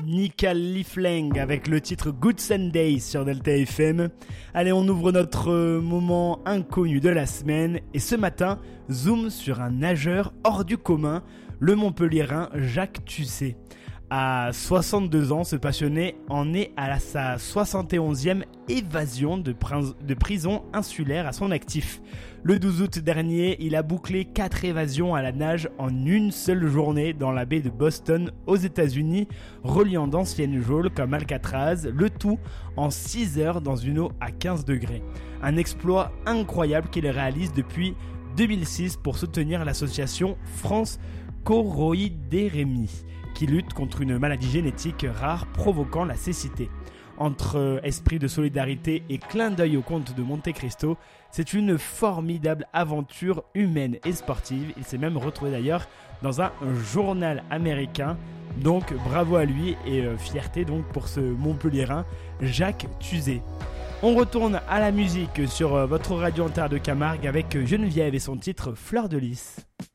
Nika Liflang avec le titre Good Sunday sur Delta FM. Allez, on ouvre notre moment inconnu de la semaine et ce matin, zoom sur un nageur hors du commun, le Montpelliérain Jacques Tussé. À 62 ans, ce passionné en est à sa 71e évasion de prison insulaire à son actif. Le 12 août dernier, il a bouclé 4 évasions à la nage en une seule journée dans la baie de Boston aux États-Unis, reliant d'anciennes geôles comme Alcatraz, le tout en 6 heures dans une eau à 15 degrés. Un exploit incroyable qu'il réalise depuis 2006 pour soutenir l'association France Choroidérémie, qui lutte contre une maladie génétique rare provoquant la cécité. Entre esprit de solidarité et clin d'œil au conte de Monte Cristo, c'est une formidable aventure humaine et sportive. Il s'est même retrouvé d'ailleurs dans un journal américain. Donc bravo à lui et fierté donc pour ce Montpelliérain Jacques Tussé. On retourne à la musique sur votre radio Terre de Camargue avec Geneviève et son titre Fleur de Lys.